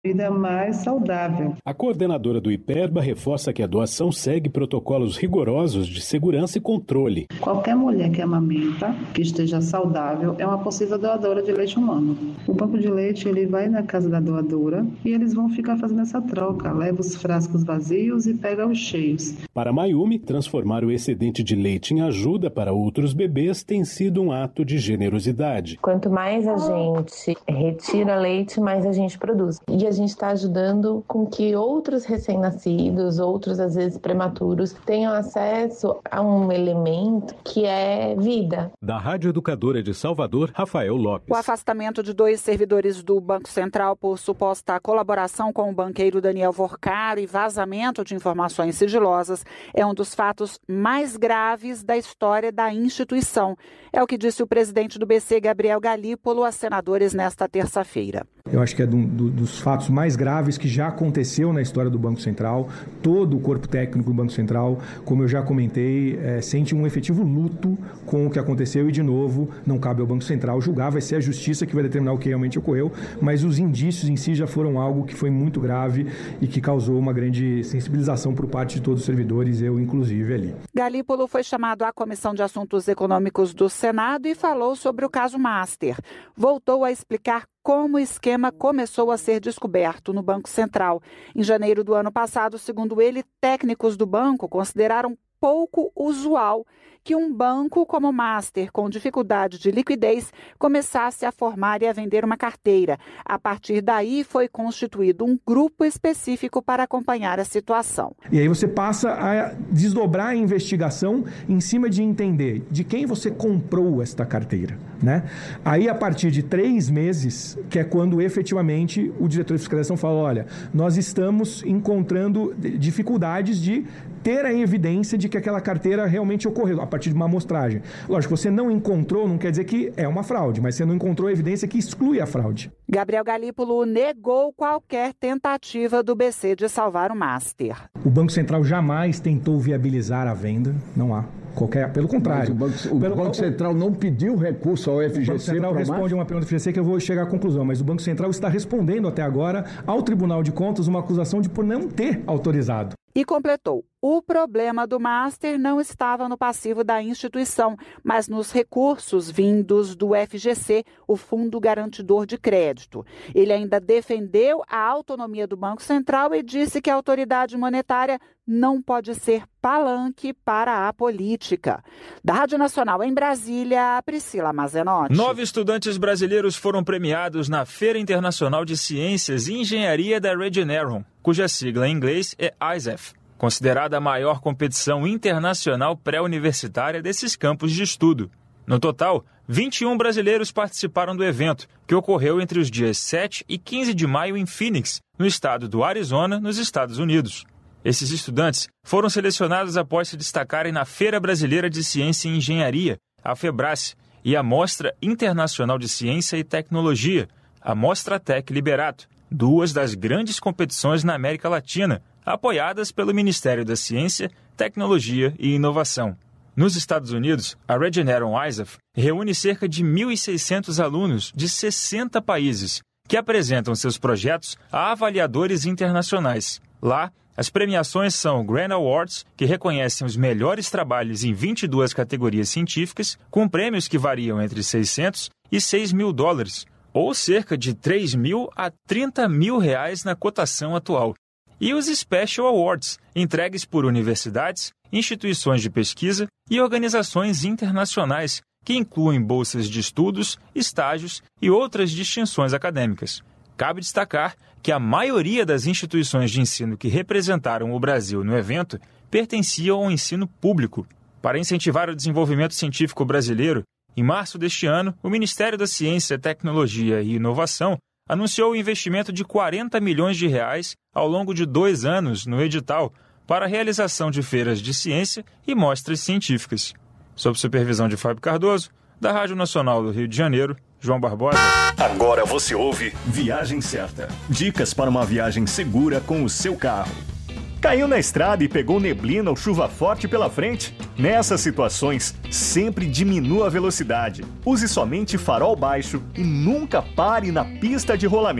Vida mais saudável. A coordenadora do IPERBA reforça que a doação segue protocolos rigorosos de segurança e controle. Qualquer mulher que amamenta, que esteja saudável, é uma possível doadora de leite humano. O banco de leite ele vai na casa da doadora e eles vão ficar fazendo essa troca. Leva os frascos vazios e pega os cheios. Para Mayumi, transformar o excedente de leite em ajuda para outros bebês tem sido um ato de generosidade. Quanto mais a gente retira leite, mais a gente produz. E a gente está ajudando com que outros recém-nascidos, outros às vezes prematuros, tenham acesso a um elemento que é vida. Da Rádio Educadora de Salvador, Rafael Lopes. O afastamento de 2 servidores do Banco Central por suposta colaboração com o banqueiro Daniel Vorcaro e vazamento de informações sigilosas é um dos fatos mais graves da história da instituição. É o que disse o presidente do BC, Gabriel Galípolo, a senadores nesta terça-feira. Eu acho que é dos fatos mais graves que já aconteceu na história do Banco Central. Todo o corpo técnico do Banco Central, como eu já comentei, sente um efetivo luto com o que aconteceu e, de novo, não cabe ao Banco Central julgar, vai ser a justiça que vai determinar o que realmente ocorreu, mas os indícios em si já foram algo que foi muito grave e que causou uma grande sensibilização por parte de todos os servidores, eu inclusive ali. Galípolo foi chamado à Comissão de Assuntos Econômicos do Senado e falou sobre o caso Master. Voltou a explicar como o esquema começou a ser descoberto no Banco Central. Em janeiro do ano passado, segundo ele, técnicos do banco consideraram pouco usual que um banco como o Master, com dificuldade de liquidez, começasse a formar e a vender uma carteira. A partir daí, foi constituído um grupo específico para acompanhar a situação. E aí você passa a desdobrar a investigação em cima de entender de quem você comprou esta carteira, né? Aí, a partir de 3 meses, que é quando efetivamente o diretor de fiscalização fala, olha, nós estamos encontrando dificuldades de ter a evidência de que aquela carteira realmente ocorreu, a partir de uma amostragem. Lógico, você não encontrou, não quer dizer que é uma fraude, mas você não encontrou a evidência que exclui a fraude. Gabriel Galípolo negou qualquer tentativa do BC de salvar o Master. O Banco Central jamais tentou viabilizar a venda, não há. Pelo contrário. O Banco Central não pediu recurso ao FGC. O Banco Central responde uma pergunta do FGC que eu vou chegar à conclusão, mas o Banco Central está respondendo até agora ao Tribunal de Contas uma acusação de por não ter autorizado. E completou, o problema do Master não estava no passivo da instituição, mas nos recursos vindos do FGC, o Fundo Garantidor de Crédito. Ele ainda defendeu a autonomia do Banco Central e disse que a autoridade monetária não pode ser palanque para a política. Da Rádio Nacional em Brasília, Priscila Mazenotti. 9 estudantes brasileiros foram premiados na Feira Internacional de Ciências e Engenharia da Regeneron, cuja sigla em inglês é ISEF, considerada a maior competição internacional pré-universitária desses campos de estudo. No total, 21 brasileiros participaram do evento, que ocorreu entre os dias 7 e 15 de maio em Phoenix, no estado do Arizona, nos Estados Unidos. Esses estudantes foram selecionados após se destacarem na Feira Brasileira de Ciência e Engenharia, a FEBRACE, e a Mostra Internacional de Ciência e Tecnologia, a Mostratec Liberato, 2 das grandes competições na América Latina, apoiadas pelo Ministério da Ciência, Tecnologia e Inovação. Nos Estados Unidos, a Regeneron ISEF reúne cerca de 1.600 alunos de 60 países, que apresentam seus projetos a avaliadores internacionais. Lá, as premiações são o Grand Awards, que reconhecem os melhores trabalhos em 22 categorias científicas, com prêmios que variam entre $600 e $6.000, ou cerca de R$3.000 a R$30.000 na cotação atual. E os Special Awards, entregues por universidades, instituições de pesquisa e organizações internacionais, que incluem bolsas de estudos, estágios e outras distinções acadêmicas. Cabe destacar que a maioria das instituições de ensino que representaram o Brasil no evento pertenciam ao ensino público. Para incentivar o desenvolvimento científico brasileiro, em março deste ano, o Ministério da Ciência, Tecnologia e Inovação anunciou o investimento de R$40 milhões ao longo de 2 anos no edital para a realização de feiras de ciência e mostras científicas. Sob supervisão de Fábio Cardoso, da Rádio Nacional do Rio de Janeiro, João Barbosa. Agora você ouve Viagem Certa. Dicas para uma viagem segura com o seu carro. Caiu na estrada e pegou neblina ou chuva forte pela frente? Nessas situações, sempre diminua a velocidade. Use somente farol baixo e nunca pare na pista de rolamento.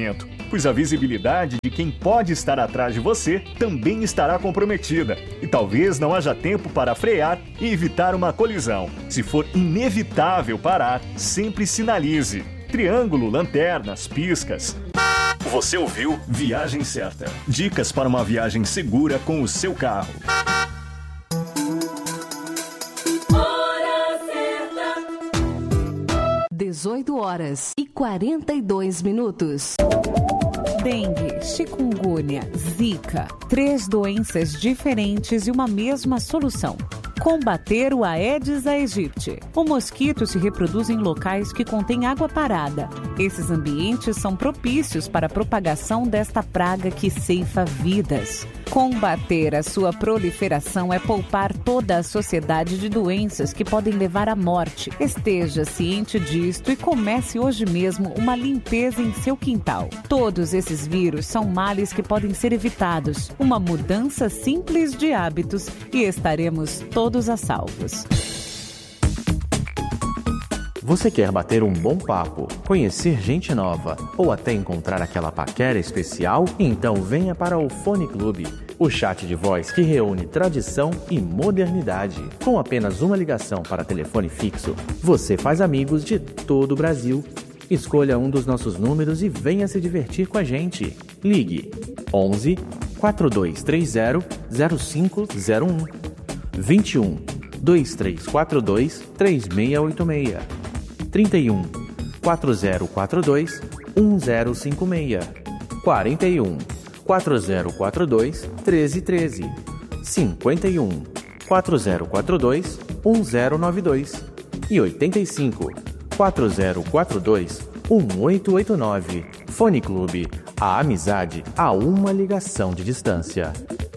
pois a visibilidade de quem pode estar atrás de você também estará comprometida. E talvez não haja tempo para frear e evitar uma colisão. Se for inevitável parar, sempre sinalize. Triângulo, lanternas, piscas. Você ouviu Viagem Certa. Dicas para uma viagem segura com o seu carro. 18h42. Dengue, chikungunya, zika, 3 doenças diferentes e uma mesma solução. Combater o Aedes aegypti. O mosquito se reproduz em locais que contêm água parada. Esses ambientes são propícios para a propagação desta praga que ceifa vidas. Combater a sua proliferação é poupar toda a sociedade de doenças que podem levar à morte. Esteja ciente disto e comece hoje mesmo uma limpeza em seu quintal. Todos esses vírus são males que podem ser evitados. Uma mudança simples de hábitos e estaremos todos a salvos. Você quer bater um bom papo, conhecer gente nova ou até encontrar aquela paquera especial? Então venha para o Fone Clube, o chat de voz que reúne tradição e modernidade. Com apenas uma ligação para telefone fixo, você faz amigos de todo o Brasil. Escolha um dos nossos números e venha se divertir com a gente. Ligue 11 4230 0501 21 2342 3686 31 4042 1056 41 4042 1313 51 4042 1092 e 85 4042 1889. Fone Clube, a amizade a uma ligação de distância.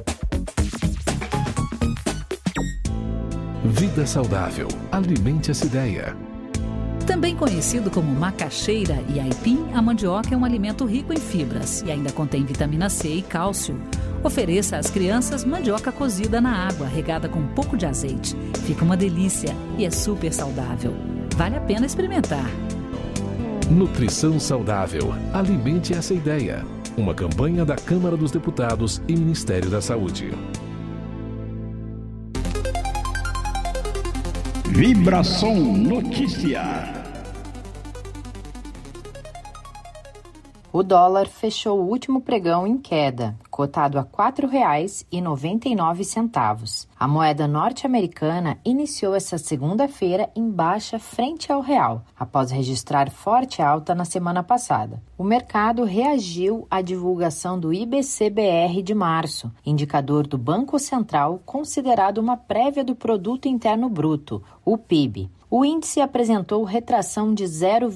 Vida saudável. Alimente essa ideia. Também conhecido como macaxeira e aipim, a mandioca é um alimento rico em fibras e ainda contém vitamina C e cálcio. Ofereça às crianças mandioca cozida na água, regada com um pouco de azeite. Fica uma delícia e é super saudável. Vale a pena experimentar. Nutrição saudável. Alimente essa ideia. Uma campanha da Câmara dos Deputados e Ministério da Saúde. Vibração Notícia. O dólar fechou o último pregão em queda, cotado a R$ 4,99. A moeda norte-americana iniciou essa segunda-feira em baixa frente ao real, após registrar forte alta na semana passada. O mercado reagiu à divulgação do IBC-BR de março, indicador do Banco Central considerado uma prévia do Produto Interno Bruto, o PIB. O índice apresentou retração de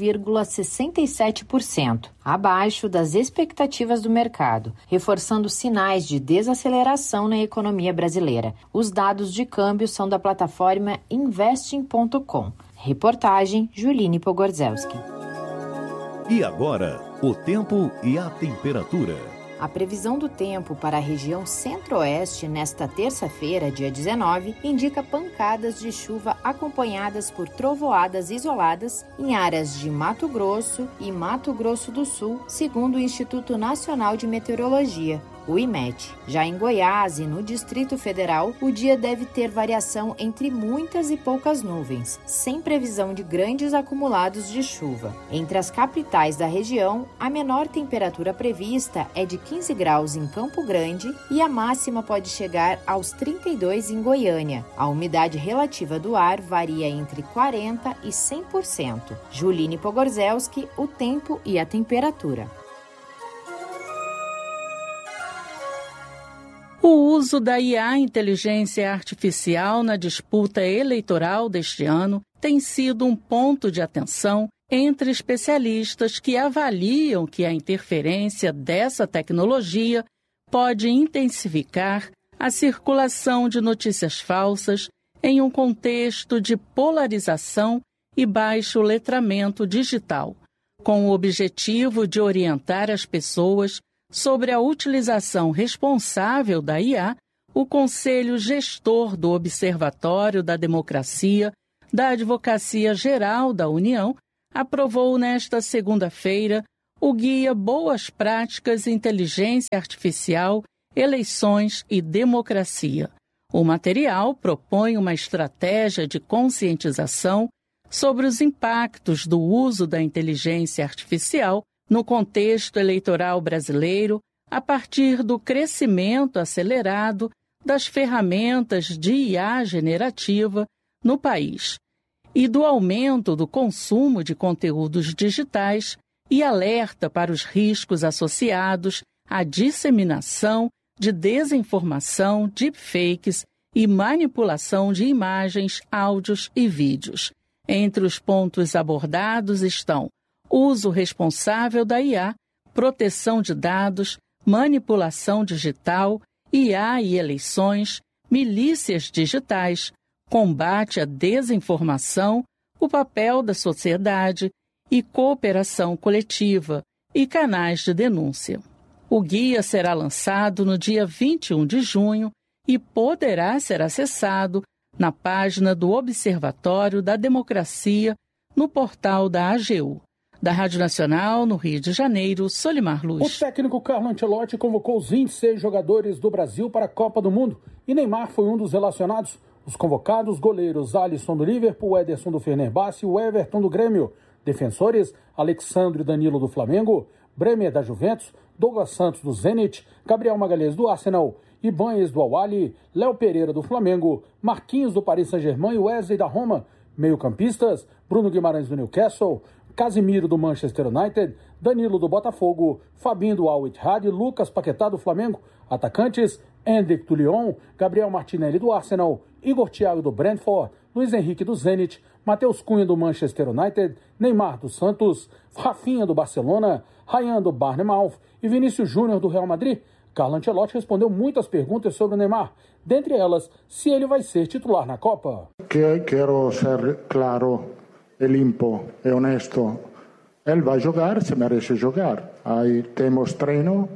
0,67%, abaixo das expectativas do mercado, reforçando sinais de desaceleração na economia brasileira. Os dados de câmbio são da plataforma investing.com. Reportagem Juline Pogorzelski. E agora, o tempo e a temperatura. A previsão do tempo para a região centro-oeste nesta terça-feira, dia 19, indica pancadas de chuva acompanhadas por trovoadas isoladas em áreas de Mato Grosso e Mato Grosso do Sul, segundo o Instituto Nacional de Meteorologia, o IMET. Já em Goiás e no Distrito Federal, o dia deve ter variação entre muitas e poucas nuvens, sem previsão de grandes acumulados de chuva. Entre as capitais da região, a menor temperatura prevista é de 15 graus em Campo Grande e a máxima pode chegar aos 32 em Goiânia. A umidade relativa do ar varia entre 40% e 100%. Juline Pogorzelski, o tempo e a temperatura. O uso da IA, inteligência artificial, na disputa eleitoral deste ano tem sido um ponto de atenção entre especialistas que avaliam que a interferência dessa tecnologia pode intensificar a circulação de notícias falsas em um contexto de polarização e baixo letramento digital, com o objetivo de orientar as pessoas sobre a utilização responsável da IA. O Conselho Gestor do Observatório da Democracia da Advocacia Geral da União aprovou nesta segunda-feira o guia Boas Práticas em Inteligência Artificial, Eleições e Democracia. O material propõe uma estratégia de conscientização sobre os impactos do uso da inteligência artificial no contexto eleitoral brasileiro a partir do crescimento acelerado das ferramentas de IA generativa no país e do aumento do consumo de conteúdos digitais e alerta para os riscos associados à disseminação de desinformação, deepfakes e manipulação de imagens, áudios e vídeos. Entre os pontos abordados estão uso responsável da IA, proteção de dados, manipulação digital, IA e eleições, milícias digitais, combate à desinformação, o papel da sociedade e cooperação coletiva e canais de denúncia. O guia será lançado no dia 21 de junho e poderá ser acessado na página do Observatório da Democracia no portal da AGU. Da Rádio Nacional, no Rio de Janeiro, Solimar Luz. O técnico Carlo Ancelotti convocou os 26 jogadores do Brasil para a Copa do Mundo e Neymar foi um dos relacionados. Os convocados, goleiros Alisson do Liverpool, Ederson do Fenerbahçe e o Everton do Grêmio. Defensores, Alexandre e Danilo do Flamengo, Bremer da Juventus, Douglas Santos do Zenit, Gabriel Magalhães do Arsenal, Ibañez do Al-Ahly, Léo Pereira do Flamengo, Marquinhos do Paris Saint-Germain e Wesley da Roma. Meio-campistas, Bruno Guimarães do Newcastle, Casimiro do Manchester United, Danilo do Botafogo, Fabinho do Al-Ittihad e Lucas Paquetá do Flamengo. Atacantes, Endrick do Lyon, Gabriel Martinelli do Arsenal, Igor Thiago do Brentford, Luiz Henrique do Zenit, Matheus Cunha do Manchester United, Neymar do Santos, Rafinha do Barcelona, Ryan do Bournemouth e Vinícius Júnior do Real Madrid. Carlo Ancelotti respondeu muitas perguntas sobre o Neymar, dentre elas, se ele vai ser titular na Copa. Quero ser claro e limpo e honesto. Ele vai jogar, se merece jogar. Aí temos treino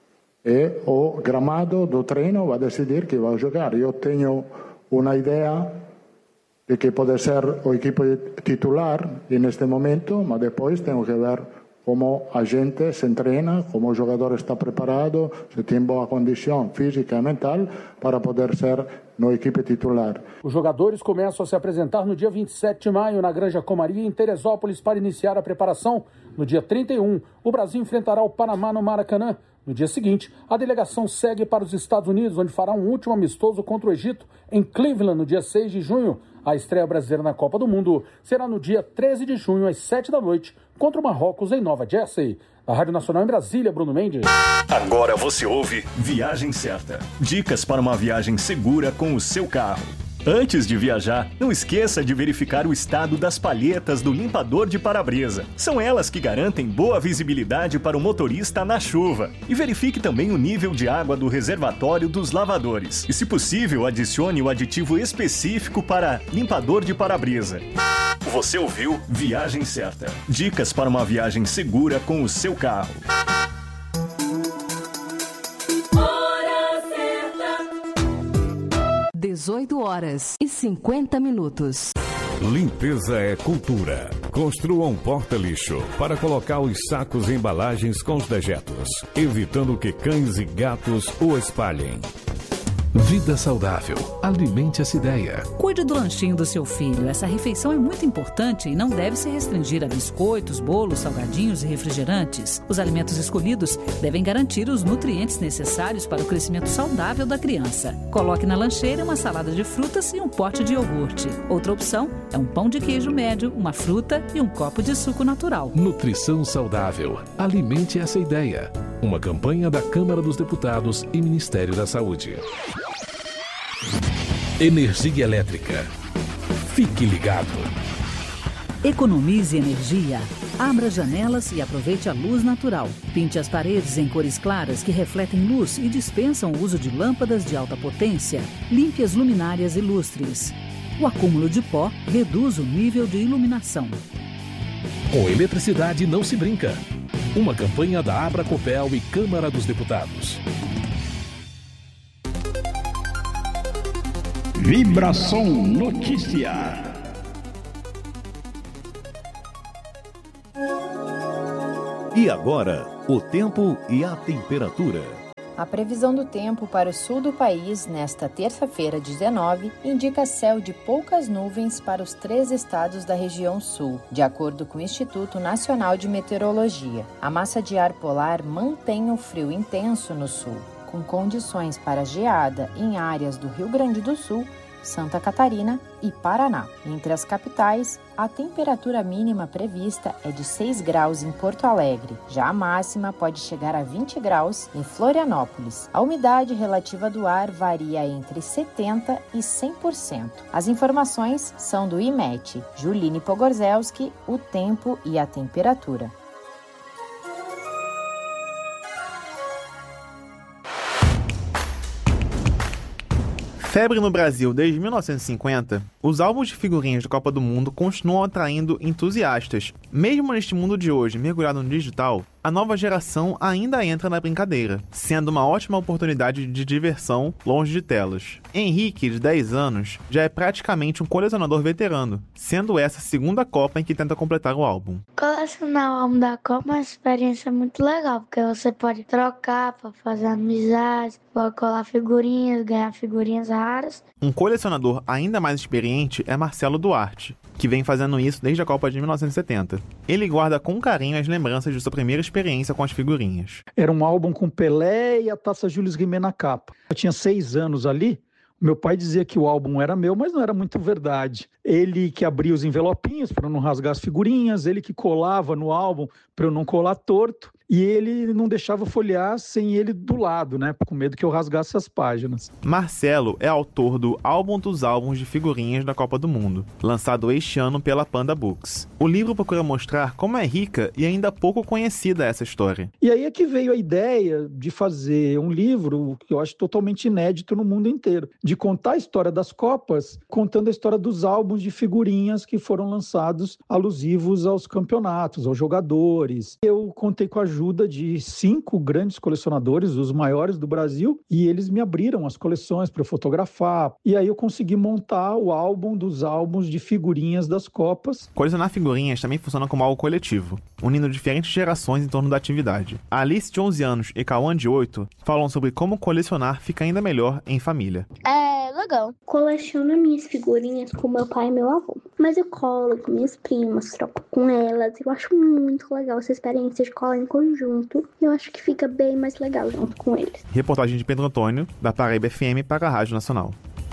e o gramado do treino vai decidir que vai jogar. Eu tenho uma ideia de que pode ser o equipo titular neste momento, mas depois tenho que ver como a gente se treina, como o jogador está preparado, se tem boa condição física e mental para poder ser no equipe titular. Os jogadores começam a se apresentar no dia 27 de maio na Granja Comaria, em Teresópolis, para iniciar a preparação. No dia 31, o Brasil enfrentará o Panamá no Maracanã. No dia seguinte, a delegação segue para os Estados Unidos, onde fará um último amistoso contra o Egito, em Cleveland, no dia 6 de junho. A estreia brasileira na Copa do Mundo será no dia 13 de junho, às 7 da noite, contra o Marrocos, em Nova Jersey. Da Rádio Nacional em Brasília, Bruno Mendes. Agora você ouve Viagem Certa. Dicas para uma viagem segura com o seu carro. Antes de viajar, não esqueça de verificar o estado das palhetas do limpador de para-brisa. São elas que garantem boa visibilidade para o motorista na chuva. E verifique também o nível de água do reservatório dos lavadores. E, se possível, adicione o aditivo específico para limpador de para-brisa. Você ouviu Viagem Certa. Dicas para uma viagem segura com o seu carro. 18h50. Limpeza é cultura. Construa um porta-lixo para colocar os sacos e embalagens com os dejetos, evitando que cães e gatos o espalhem. Vida saudável. Alimente essa ideia. Cuide do lanchinho do seu filho. Essa refeição é muito importante e não deve se restringir a biscoitos, bolos, salgadinhos e refrigerantes. Os alimentos escolhidos devem garantir os nutrientes necessários para o crescimento saudável da criança. Coloque na lancheira uma salada de frutas e um pote de iogurte. Outra opção é um pão de queijo médio, uma fruta e um copo de suco natural. Nutrição saudável. Alimente essa ideia. Uma campanha da Câmara dos Deputados e Ministério da Saúde. Energia elétrica. Fique ligado. Economize energia. Abra janelas e aproveite a luz natural. Pinte as paredes em cores claras que refletem luz e dispensam o uso de lâmpadas de alta potência. Limpe as luminárias e lustres. O acúmulo de pó reduz o nível de iluminação. Com eletricidade não se brinca. Uma campanha da Abracopel e Câmara dos Deputados. Vibração Notícia. E agora, o tempo e a temperatura. A previsão do tempo para o sul do país nesta terça-feira, 19, indica céu de poucas nuvens para os 3 estados da região sul, de acordo com o Instituto Nacional de Meteorologia. A massa de ar polar mantém o frio intenso no sul, com condições para geada em áreas do Rio Grande do Sul, Santa Catarina e Paraná. Entre as capitais, a temperatura mínima prevista é de 6 graus em Porto Alegre. Já a máxima pode chegar a 20 graus em Florianópolis. A umidade relativa do ar varia entre 70% e 100%. As informações são do IMET. Juline Pogorzelski, o tempo e a temperatura. Febre no Brasil desde 1950, os álbuns de figurinhas da Copa do Mundo continuam atraindo entusiastas. Mesmo neste mundo de hoje mergulhado no digital, a nova geração ainda entra na brincadeira, sendo uma ótima oportunidade de diversão longe de telas. Henrique, de 10 anos, já é praticamente um colecionador veterano, sendo essa a segunda Copa em que tenta completar o álbum. Colecionar o álbum da Copa é uma experiência muito legal, porque você pode trocar para fazer amizades, pode colar figurinhas, ganhar figurinhas raras. Um colecionador ainda mais experiente é Marcelo Duarte, que vem fazendo isso desde a Copa de 1970. Ele guarda com carinho as lembranças de sua primeira experiência com as figurinhas. Era um álbum com Pelé e a Taça Jules Rimet na capa. Eu tinha 6 anos ali. Meu pai dizia que o álbum era meu, mas não era muito verdade. Ele que abria os envelopinhos para não rasgar as figurinhas, ele que colava no álbum para eu não colar torto, e ele não deixava folhear sem ele do lado, né? Com medo que eu rasgasse as páginas. Marcelo é autor do Álbum dos Álbuns de Figurinhas da Copa do Mundo, lançado este ano pela Panda Books. O livro procura mostrar como é rica e ainda pouco conhecida essa história. E aí é que veio a ideia de fazer um livro que eu acho totalmente inédito no mundo inteiro, de contar a história das Copas, contando a história dos álbuns de figurinhas que foram lançados alusivos aos campeonatos, aos jogadores. Eu contei com a ajuda de 5 grandes colecionadores, os maiores do Brasil, e eles me abriram as coleções para eu fotografar. E aí eu consegui montar o álbum dos álbuns de figurinhas das Copas. Colecionar figurinhas também funciona como algo coletivo, unindo diferentes gerações em torno da atividade. A Alice, de 11 anos, e Cauã, de 8, falam sobre como colecionar fica ainda melhor em família. É legal. Coleciono minhas figurinhas com meu pai e meu avô. Mas eu colo com minhas primas, troco com elas. Eu acho muito legal essa experiência de colar em conjunto. Eu acho que fica bem mais legal junto com eles. Reportagem de Pedro Antônio, da Paraíba FM para a Rádio Nacional.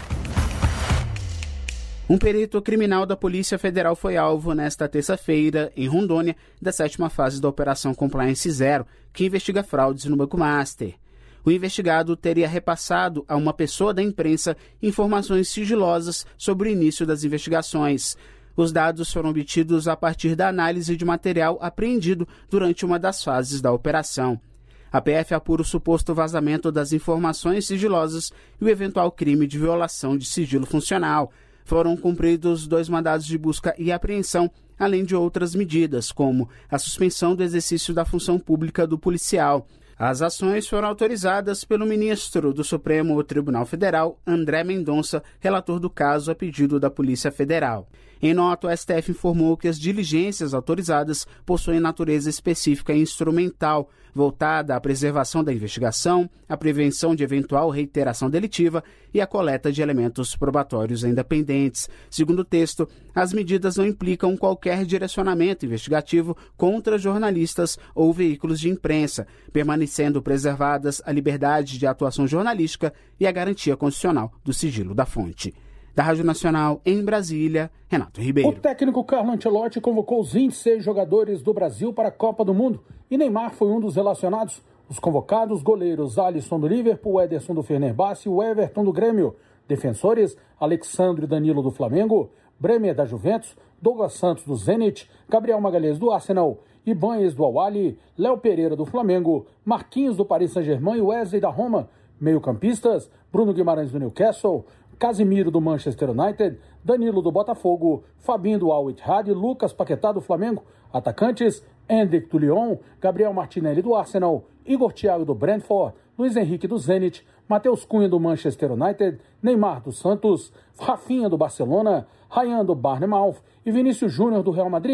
Um perito criminal da Polícia Federal foi alvo nesta terça-feira, em Rondônia, da 7ª fase da Operação Compliance Zero, que investiga fraudes no Banco Master. O investigado teria repassado a uma pessoa da imprensa informações sigilosas sobre o início das investigações. Os dados foram obtidos a partir da análise de material apreendido durante uma das fases da operação. A PF apura o suposto vazamento das informações sigilosas e o eventual crime de violação de sigilo funcional. Foram cumpridos 2 mandados de busca e apreensão, além de outras medidas, como a suspensão do exercício da função pública do policial. As ações foram autorizadas pelo ministro do Supremo Tribunal Federal, André Mendonça, relator do caso a pedido da Polícia Federal. Em nota, o STF informou que as diligências autorizadas possuem natureza específica e instrumental, voltada à preservação da investigação, à prevenção de eventual reiteração delitiva e à coleta de elementos probatórios ainda pendentes. Segundo o texto, as medidas não implicam qualquer direcionamento investigativo contra jornalistas ou veículos de imprensa, permanecendo preservadas a liberdade de atuação jornalística e a garantia constitucional do sigilo da fonte. Da Rádio Nacional, em Brasília, Renato Ribeiro. O técnico Carlo Ancelotti convocou os 26 jogadores do Brasil para a Copa do Mundo e Neymar foi um dos relacionados. Os convocados, goleiros Alisson do Liverpool, Ederson do Fenerbahçe e o Everton do Grêmio. Defensores, Alexandre e Danilo do Flamengo, Bremer da Juventus, Douglas Santos do Zenit, Gabriel Magalhães do Arsenal, Ibañez do Al-Ahly, Léo Pereira do Flamengo, Marquinhos do Paris Saint-Germain e Wesley da Roma. Meio-campistas, Bruno Guimarães do Newcastle, Casimiro do Manchester United, Danilo do Botafogo, Fabinho do Al-Ittihad e Lucas Paquetá do Flamengo. Atacantes, Endrick do Lyon, Gabriel Martinelli do Arsenal, Igor Thiago do Brentford, Luiz Henrique do Zenit, Matheus Cunha do Manchester United, Neymar do Santos, Rafinha do Barcelona, Ryan do Bournemouth e Vinícius Júnior do Real Madrid.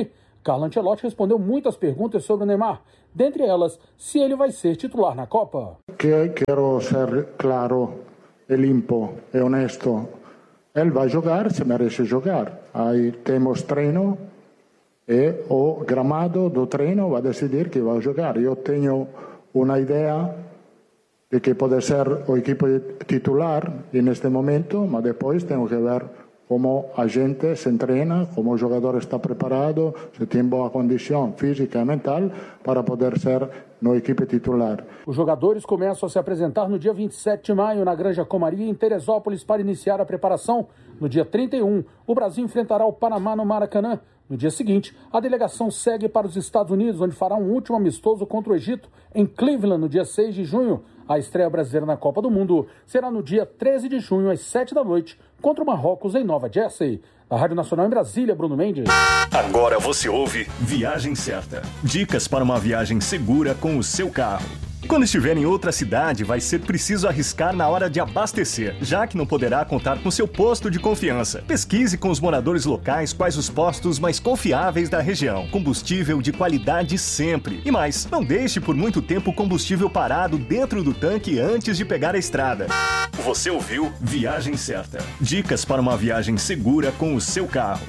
Carlo Ancelotti respondeu muitas perguntas sobre o Neymar, dentre elas, se ele vai ser titular na Copa. Quero ser claro e limpo e honesto. Ele vai jogar, se merece jogar. Aí temos treino e o gramado do treino vai decidir que vai jogar. Eu tenho uma ideia de que pode ser o equipo titular neste momento, mas depois tenho que ver como a gente se entrena, como o jogador está preparado, se tem boa condição física e mental para poder ser no equipe titular. Os jogadores começam a se apresentar no dia 27 de maio na Granja Comari, em Teresópolis, para iniciar a preparação. No dia 31, o Brasil enfrentará o Panamá no Maracanã. No dia seguinte, a delegação segue para os Estados Unidos, onde fará um último amistoso contra o Egito, em Cleveland, no dia 6 de junho. A estreia brasileira na Copa do Mundo será no dia 13 de junho, às 7 da noite, contra o Marrocos, em Nova Jersey. Da Rádio Nacional em Brasília, Bruno Mendes. Agora você ouve Viagem Certa. Dicas para uma viagem segura com o seu carro. Quando estiver em outra cidade, vai ser preciso arriscar na hora de abastecer, já que não poderá contar com seu posto de confiança. Pesquise com os moradores locais quais os postos mais confiáveis da região. Combustível de qualidade sempre. E mais, não deixe por muito tempo o combustível parado dentro do tanque antes de pegar a estrada. Você ouviu Viagem Certa. Dicas para uma viagem segura com o seu carro.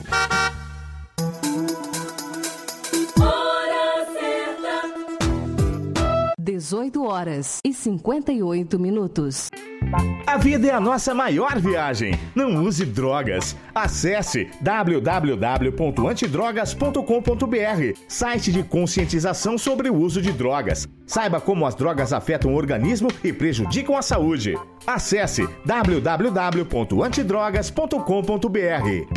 18h58. A vida é a nossa maior viagem. Não use drogas. Acesse www.antidrogas.com.br, site de conscientização sobre o uso de drogas. Saiba como as drogas afetam o organismo e prejudicam a saúde. Acesse www.antidrogas.com.br.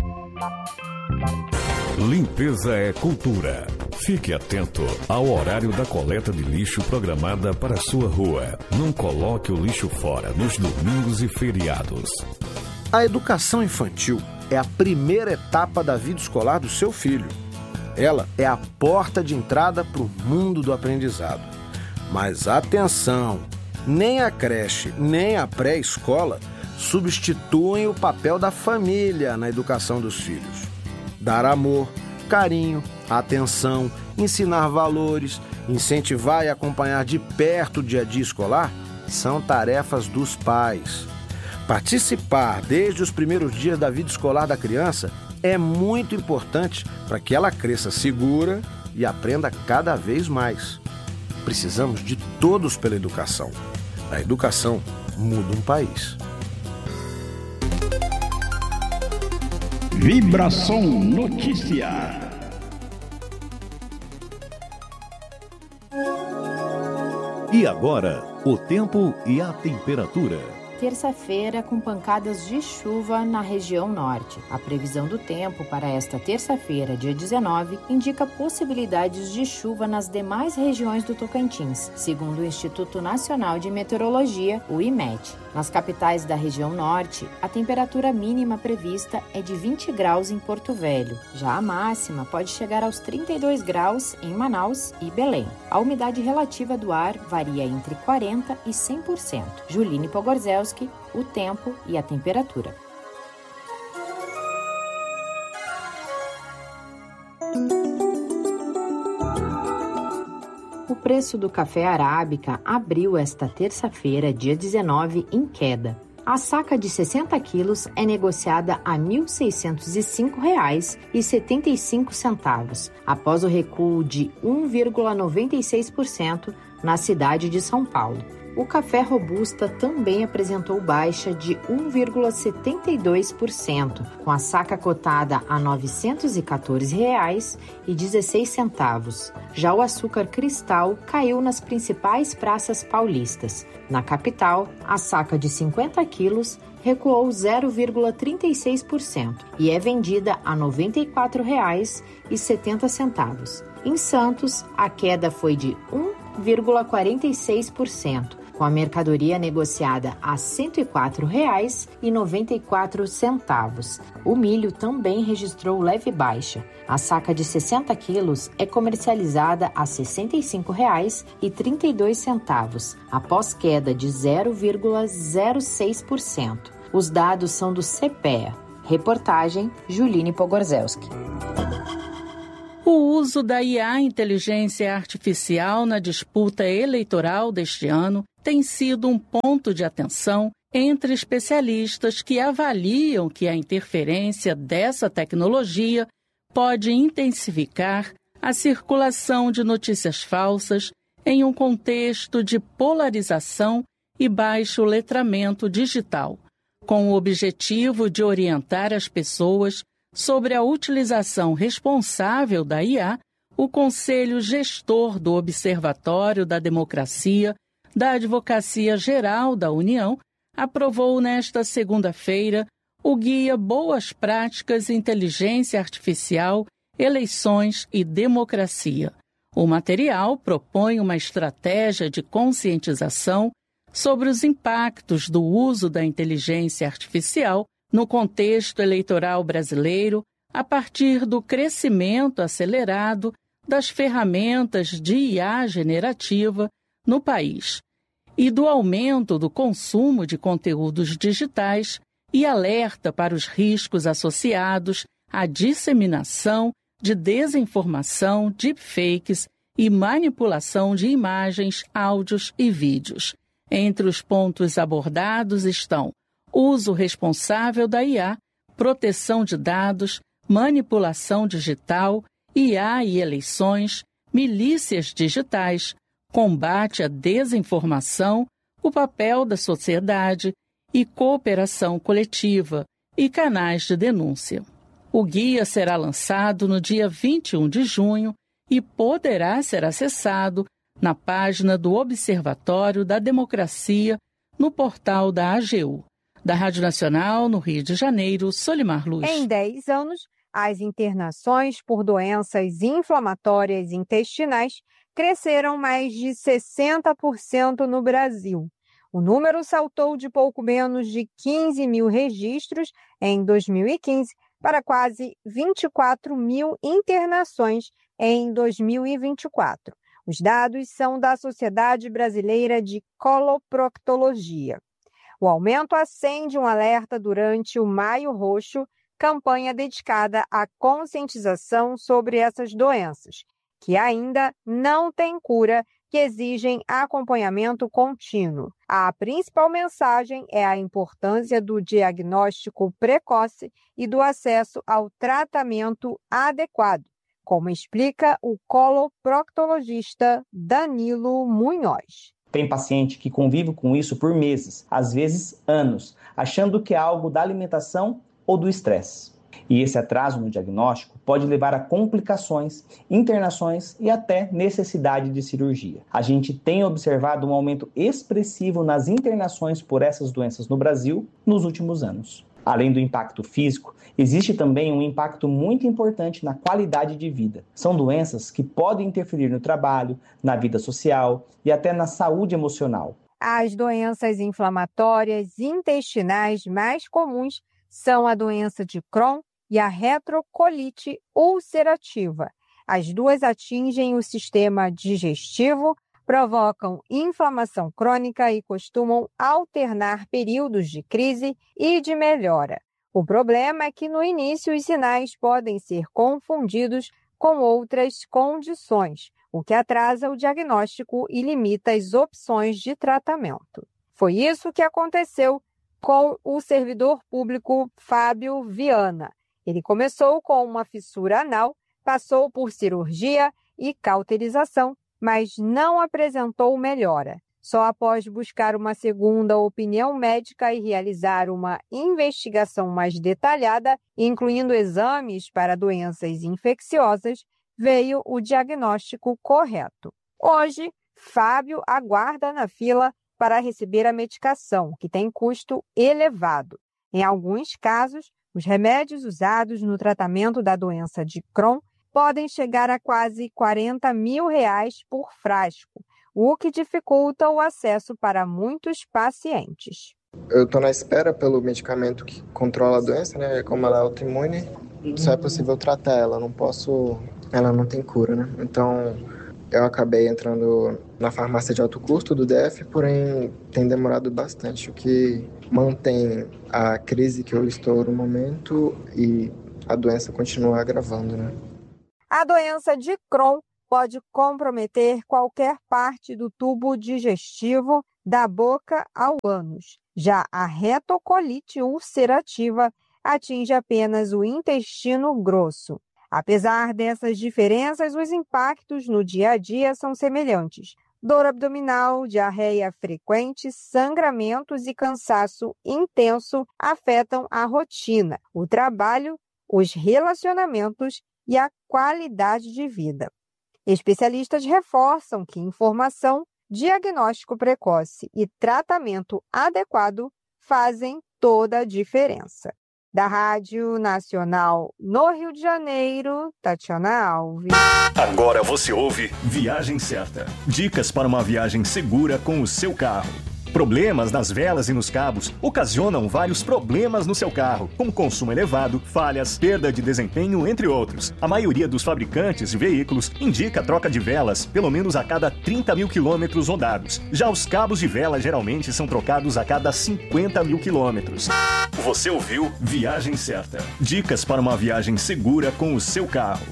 Limpeza é cultura. Fique atento ao horário da coleta de lixo programada para a sua rua. Não coloque o lixo fora nos domingos e feriados. A educação infantil é a primeira etapa da vida escolar do seu filho. Ela é a porta de entrada para o mundo do aprendizado. Mas atenção, nem a creche, nem a pré-escola substituem o papel da família na educação dos filhos. Dar amor, carinho, atenção, ensinar valores, incentivar e acompanhar de perto o dia a dia escolar são tarefas dos pais. Participar desde os primeiros dias da vida escolar da criança é muito importante para que ela cresça segura e aprenda cada vez mais. Precisamos de todos pela educação. A educação muda um país. Vibração Notícia. E agora, o tempo e a temperatura. Terça-feira com pancadas de chuva na região norte. A previsão do tempo para esta terça-feira, dia 19, indica possibilidades de chuva nas demais regiões do Tocantins, segundo o Instituto Nacional de Meteorologia, o IMET. Nas capitais da região norte, a temperatura mínima prevista é de 20 graus em Porto Velho. Já a máxima pode chegar aos 32 graus em Manaus e Belém. A umidade relativa do ar varia entre 40% e 100%. Juline Pogorzelski, o tempo e a temperatura. O preço do café arábica abriu esta terça-feira, dia 19, em queda. A saca de 60 quilos é negociada a R$ 1.605,75, após o recuo de 1,96% na cidade de São Paulo. O café robusta também apresentou baixa de 1,72%, com a saca cotada a R$ 914,16. Já o açúcar cristal caiu nas principais praças paulistas. Na capital, a saca de 50 quilos recuou 0,36% e é vendida a R$ 94,70. Em Santos, a queda foi de 1,46%. Com a mercadoria negociada a R$ 104,94. O milho também registrou leve baixa. A saca de 60 quilos é comercializada a R$ 65,32, após queda de 0,06%. Os dados são do CPEA. Reportagem Juline Pogorzelski. O uso da IA, inteligência artificial, na disputa eleitoral deste ano tem sido um ponto de atenção entre especialistas que avaliam que a interferência dessa tecnologia pode intensificar a circulação de notícias falsas em um contexto de polarização e baixo letramento digital, com o objetivo de orientar as pessoas sobre a utilização responsável da IA. O Conselho Gestor do Observatório da Democracia da Advocacia Geral da União aprovou nesta segunda-feira o Guia Boas Práticas Inteligência Artificial, Eleições e Democracia. O material propõe uma estratégia de conscientização sobre os impactos do uso da inteligência artificial no contexto eleitoral brasileiro, a partir do crescimento acelerado das ferramentas de IA generativa no país e do aumento do consumo de conteúdos digitais, e alerta para os riscos associados à disseminação de desinformação, deepfakes e manipulação de imagens, áudios e vídeos. Entre os pontos abordados estão uso responsável da IA, proteção de dados, manipulação digital, IA e eleições, milícias digitais, combate à desinformação, o papel da sociedade e cooperação coletiva e canais de denúncia. O guia será lançado no dia 21 de junho e poderá ser acessado na página do Observatório da Democracia no portal da AGU. Da Rádio Nacional, no Rio de Janeiro, Solimar Luz. Em 10 anos, as internações por doenças inflamatórias intestinais cresceram mais de 60% no Brasil. O número saltou de pouco menos de 15 mil registros em 2015 para quase 24 mil internações em 2024. Os dados são da Sociedade Brasileira de Coloproctologia. O aumento acende um alerta durante o Maio Roxo, campanha dedicada à conscientização sobre essas doenças, que ainda não têm cura, que exigem acompanhamento contínuo. A principal mensagem é a importância do diagnóstico precoce e do acesso ao tratamento adequado, como explica o coloproctologista Danilo Munhoz. Tem paciente que convive com isso por meses, às vezes anos, achando que é algo da alimentação ou do estresse. E esse atraso no diagnóstico pode levar a complicações, internações e até necessidade de cirurgia. A gente tem observado um aumento expressivo nas internações por essas doenças no Brasil nos últimos anos. Além do impacto físico, existe também um impacto muito importante na qualidade de vida. São doenças que podem interferir no trabalho, na vida social e até na saúde emocional. As doenças inflamatórias intestinais mais comuns são a doença de Crohn e a retrocolite ulcerativa. As duas atingem o sistema digestivo, provocam inflamação crônica e costumam alternar períodos de crise e de melhora. O problema é que no início os sinais podem ser confundidos com outras condições, o que atrasa o diagnóstico e limita as opções de tratamento. Foi isso que aconteceu com o servidor público Fábio Viana. Ele começou com uma fissura anal, passou por cirurgia e cauterização, mas não apresentou melhora. Só após buscar uma segunda opinião médica e realizar uma investigação mais detalhada, incluindo exames para doenças infecciosas, veio o diagnóstico correto. Hoje, Fábio aguarda na fila para receber a medicação, que tem custo elevado. Em alguns casos, os remédios usados no tratamento da doença de Crohn podem chegar a quase R$40 mil por frasco, o que dificulta o acesso para muitos pacientes. Eu estou na espera pelo medicamento que controla a doença, né? Como ela é autoimune, só é possível tratar ela, ela não tem cura, né? Então, eu acabei entrando na farmácia de alto custo do DF, porém tem demorado bastante, o que mantém a crise que eu estou no momento e a doença continua agravando, né? A doença de Crohn pode comprometer qualquer parte do tubo digestivo, da boca ao ânus. Já a retocolite ulcerativa atinge apenas o intestino grosso. Apesar dessas diferenças, os impactos no dia a dia são semelhantes. Dor abdominal, diarreia frequente, sangramentos e cansaço intenso afetam a rotina, o trabalho, os relacionamentos e a qualidade de vida. Especialistas reforçam que informação, diagnóstico precoce e tratamento adequado fazem toda a diferença. Da Rádio Nacional no Rio de Janeiro, Tatiana Alves. Agora você ouve Viagem Certa. Dicas para uma viagem segura com o seu carro. Problemas nas velas e nos cabos ocasionam vários problemas no seu carro, como consumo elevado, falhas, perda de desempenho, entre outros. A maioria dos fabricantes de veículos indica a troca de velas pelo menos a cada 30 mil quilômetros rodados. Já os cabos de vela geralmente são trocados a cada 50 mil quilômetros. Você ouviu Viagem Certa. Dicas para uma viagem segura com o seu carro.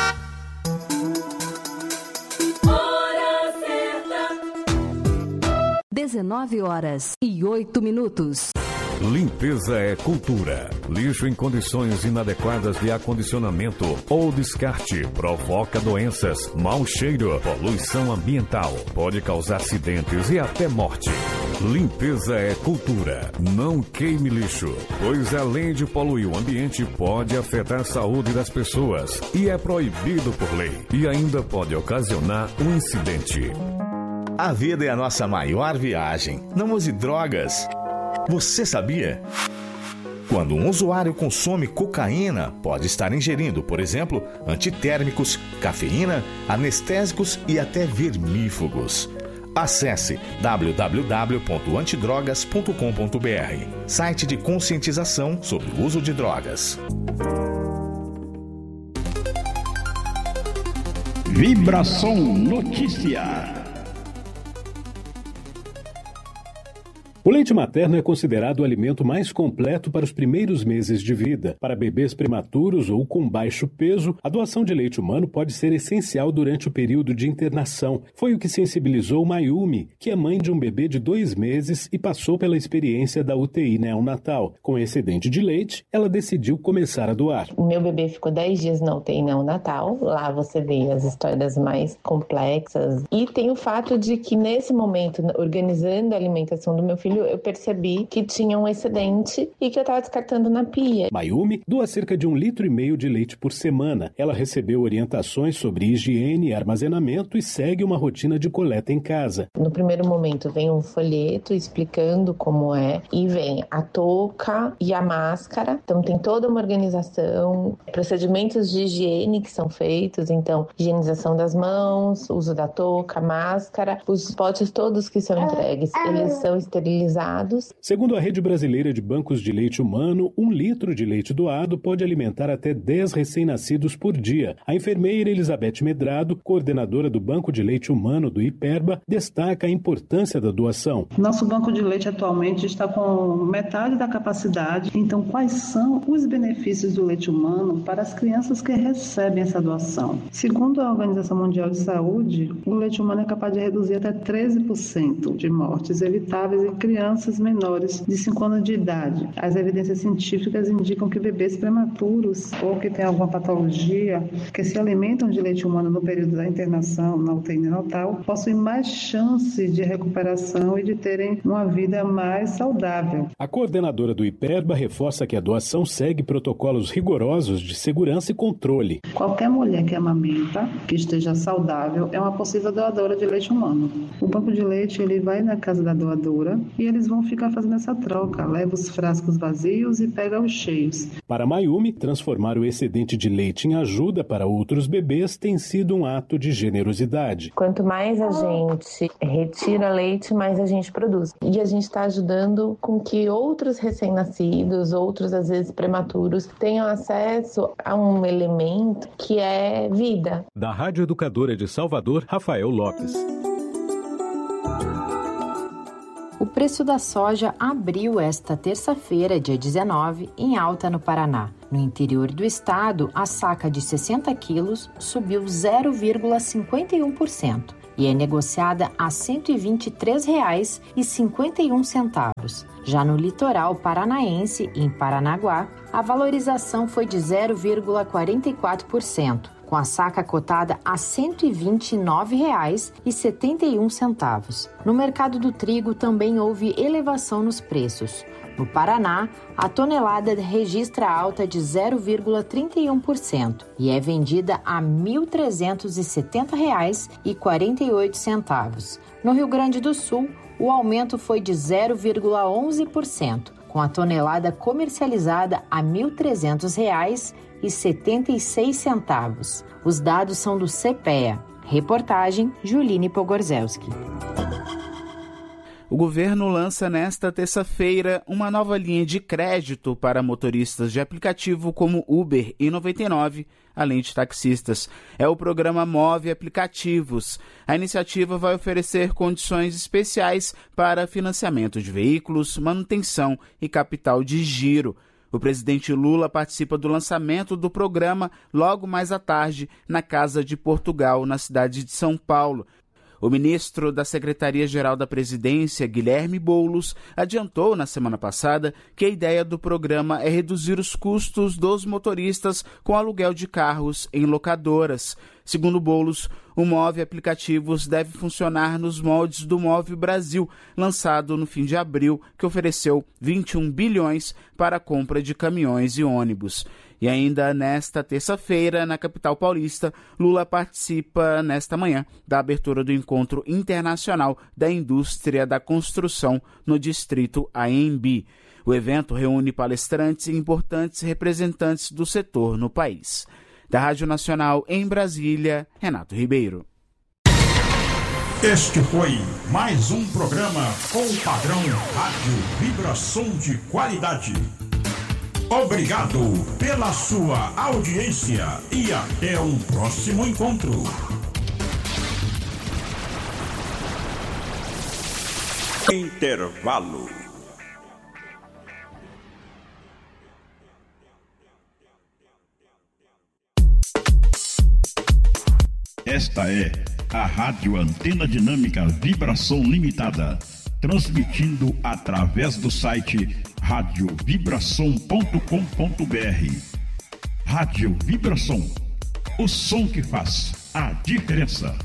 19h08. Limpeza é cultura. Lixo em condições inadequadas de acondicionamento ou descarte provoca doenças, mau cheiro, poluição ambiental, pode causar acidentes e até morte. Limpeza é cultura. Não queime lixo, pois além de poluir o ambiente, pode afetar a saúde das pessoas e é proibido por lei. E ainda pode ocasionar um incidente. A vida é a nossa maior viagem. Não use drogas. Você sabia? Quando um usuário consome cocaína, pode estar ingerindo, por exemplo, antitérmicos, cafeína, anestésicos e até vermífugos. Acesse www.antidrogas.com.br, site de conscientização sobre o uso de drogas. Vibração Notícia. O leite materno é considerado o alimento mais completo para os primeiros meses de vida. Para bebês prematuros ou com baixo peso, a doação de leite humano pode ser essencial durante o período de internação. Foi o que sensibilizou Mayumi, que é mãe de um bebê de 2 meses e passou pela experiência da UTI neonatal. Com excedente de leite, ela decidiu começar a doar. Meu bebê ficou 10 dias na UTI neonatal. Lá você vê as histórias mais complexas. E tem o fato de que, nesse momento, organizando a alimentação do meu filho, eu percebi que tinha um excedente e que eu estava descartando na pia. Mayumi doa cerca de 1,5 litro de leite por semana. Ela recebeu orientações sobre higiene e armazenamento e segue uma rotina de coleta em casa. No primeiro momento vem um folheto explicando como é e vem a touca e a máscara. Então tem toda uma organização, procedimentos de higiene que são feitos. Então, higienização das mãos, uso da touca, máscara. Os potes todos que são entregues, eles são esterilizados. Segundo a Rede Brasileira de Bancos de Leite Humano, 1 litro de leite doado pode alimentar até 10 recém-nascidos por dia. A enfermeira Elizabeth Medrado, coordenadora do Banco de Leite Humano do IPERBA, destaca a importância da doação. Nosso banco de leite atualmente está com metade da capacidade. Então, quais são os benefícios do leite humano para as crianças que recebem essa doação? Segundo a Organização Mundial de Saúde, o leite humano é capaz de reduzir até 13% de mortes evitáveis em crianças menores de 5 anos de idade. As evidências científicas indicam que bebês prematuros ou que têm alguma patologia que se alimentam de leite humano no período da internação na UTI neonatal possuem mais chance de recuperação e de terem uma vida mais saudável. A coordenadora do IPERBA reforça que a doação segue protocolos rigorosos de segurança e controle. Qualquer mulher que amamenta, que esteja saudável, é uma possível doadora de leite humano. O banco de leite ele vai na casa da doadora e eles vão ficar fazendo essa troca, leva os frascos vazios e pega os cheios. Para Mayumi, transformar o excedente de leite em ajuda para outros bebês tem sido um ato de generosidade. Quanto mais a gente retira leite, mais a gente produz. E a gente está ajudando com que outros recém-nascidos, outros às vezes prematuros, tenham acesso a um elemento que é vida. Da Rádio Educadora de Salvador, Rafael Lopes. O preço da soja abriu esta terça-feira, dia 19, em alta no Paraná. No interior do estado, a saca de 60 quilos subiu 0,51% e é negociada a R$ 123,51. Já no litoral paranaense, em Paranaguá, a valorização foi de 0,44%. Com a saca cotada a R$ 129,71. No mercado do trigo também houve elevação nos preços. No Paraná, a tonelada registra alta de 0,31% e é vendida a R$ 1.370,48. No Rio Grande do Sul, o aumento foi de 0,11%, com a tonelada comercializada a R$ 1.300,76. Os dados são do CPEA. Reportagem Juline Pogorzelski. O governo lança nesta terça-feira uma nova linha de crédito para motoristas de aplicativo como Uber e 99, além de taxistas. É o programa Move Aplicativos. A iniciativa vai oferecer condições especiais para financiamento de veículos, manutenção e capital de giro. O presidente Lula participa do lançamento do programa logo mais à tarde na Casa de Portugal, na cidade de São Paulo. O ministro da Secretaria-Geral da Presidência, Guilherme Boulos, adiantou na semana passada que a ideia do programa é reduzir os custos dos motoristas com aluguel de carros em locadoras. Segundo Boulos, o Move Aplicativos deve funcionar nos moldes do Move Brasil, lançado no fim de abril, que ofereceu 21 bilhões para a compra de caminhões e ônibus. E ainda nesta terça-feira, na capital paulista, Lula participa nesta manhã da abertura do Encontro Internacional da Indústria da Construção no distrito AMB. O evento reúne palestrantes e importantes representantes do setor no país. Da Rádio Nacional em Brasília, Renato Ribeiro. Este foi mais um programa com o padrão Rádio Vibração de Qualidade. Obrigado pela sua audiência e até um próximo encontro. Intervalo. Esta é a Rádio Antena Dinâmica Vibração Limitada, transmitindo através do site radiovibração.com.br. Rádio Vibração, o som que faz a diferença.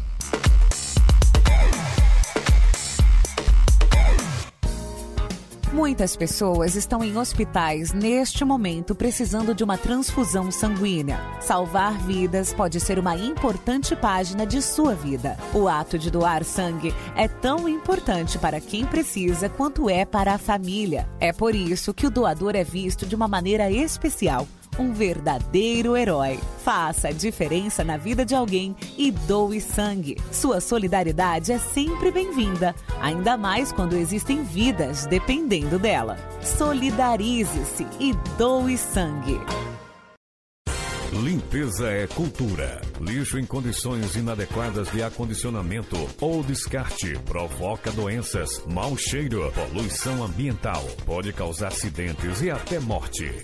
Muitas pessoas estão em hospitais neste momento precisando de uma transfusão sanguínea. Salvar vidas pode ser uma importante página de sua vida. O ato de doar sangue é tão importante para quem precisa quanto é para a família. É por isso que o doador é visto de uma maneira especial. Um verdadeiro herói. Faça a diferença na vida de alguém e doe sangue. Sua solidariedade é sempre bem-vinda, ainda mais quando existem vidas dependendo dela. Solidarize-se e doe sangue. Limpeza é cultura. Lixo em condições inadequadas de acondicionamento ou descarte provoca doenças, mau cheiro, poluição ambiental, pode causar acidentes e até morte.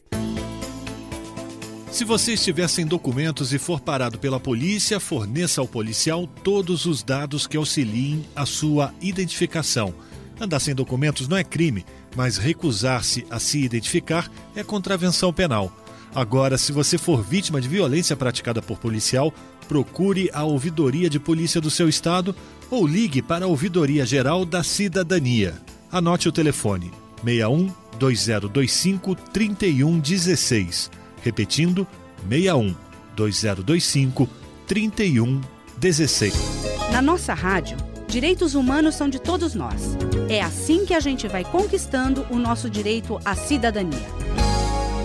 Se você estiver sem documentos e for parado pela polícia, forneça ao policial todos os dados que auxiliem a sua identificação. Andar sem documentos não é crime, mas recusar-se a se identificar é contravenção penal. Agora, se você for vítima de violência praticada por policial, procure a Ouvidoria de Polícia do seu estado ou ligue para a Ouvidoria Geral da Cidadania. Anote o telefone 61 2025 3116. Repetindo, 61 2025 3116. Na nossa rádio, direitos humanos são de todos nós. É assim que a gente vai conquistando o nosso direito à cidadania.